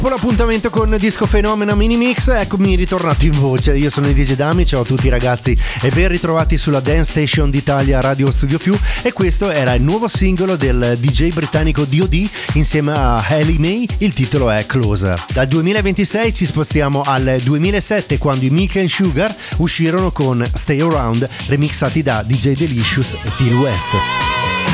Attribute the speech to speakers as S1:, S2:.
S1: Buon appuntamento con Disco Fenomeno Mini Mix, eccomi ritornato in voce, io sono il DJ Dami, ciao a tutti ragazzi e ben ritrovati sulla Dance Station d'Italia Radio Studio Più, e questo era il nuovo singolo del DJ britannico D.O.D. insieme a Hayley May, il titolo è Closer. Dal 2026 ci spostiamo al 2007 quando i Milk and Sugar uscirono con Stay Around remixati da DJ Delicious e Phil West.